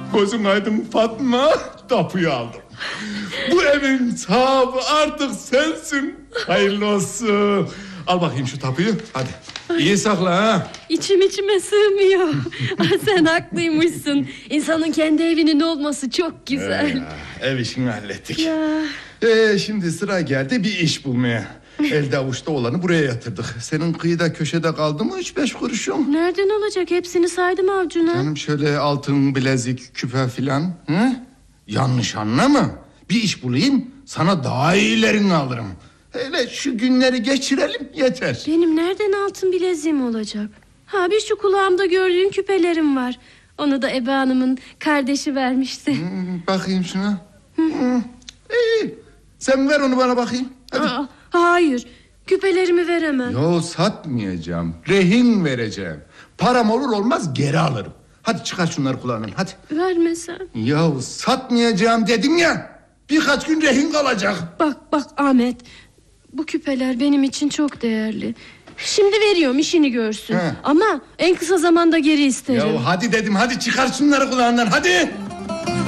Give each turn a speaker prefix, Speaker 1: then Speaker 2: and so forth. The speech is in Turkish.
Speaker 1: Gözün aydın Fatma, tapuyu aldım. Bu evin sahibi artık sensin. Hayırlı olsun. Al bakayım şu tapuyu, hadi. İyi sakla ha.
Speaker 2: İçime sığmıyor. Sen haklıymışsın. İnsanın kendi evinin olması çok güzel.
Speaker 1: Ev işini hallettik.
Speaker 2: Ya.
Speaker 1: Şimdi sıra geldi bir iş bulmaya. Elde avuçta olanı buraya yatırdık. Senin kıyıda köşede kaldı mı 3-5 kuruşun?
Speaker 2: Nereden olacak? Hepsini saydım avcuna.
Speaker 1: Canım şöyle altın, bilezik, küpe filan. Hı? Yanlış anlama. Bir iş bulayım, sana daha iyilerini alırım. Hele şu günleri geçirelim yeter.
Speaker 2: Benim nereden altın bileziğim olacak? Ha, bir şu kulağımda gördüğün küpelerim var. Onu da Ebe Hanım'ın kardeşi vermişti.
Speaker 1: Bakayım şuna. İyi. Sen ver onu bana bakayım. Hadi.
Speaker 2: Hayır, küpelerimi veremem.
Speaker 1: Yo, satmayacağım. Rehin vereceğim. Param olur olmaz geri alırım. Hadi çıkar şunları kulağından, hadi.
Speaker 2: Vermesen.
Speaker 1: Ya satmayacağım dedim ya. Birkaç gün rehin kalacak.
Speaker 2: Bak Ahmet, bu küpeler benim için çok değerli. Şimdi veriyorum, işini görsün. Ama en kısa zamanda geri isterim.
Speaker 1: Ya hadi dedim, hadi çıkar şunları kulağından, hadi.